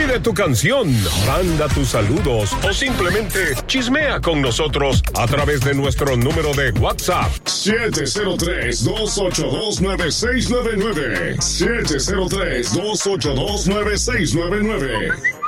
Pide tu canción, manda tus saludos o simplemente chismea con nosotros a través de nuestro número de WhatsApp. 703-282-9699. 703-282-9699.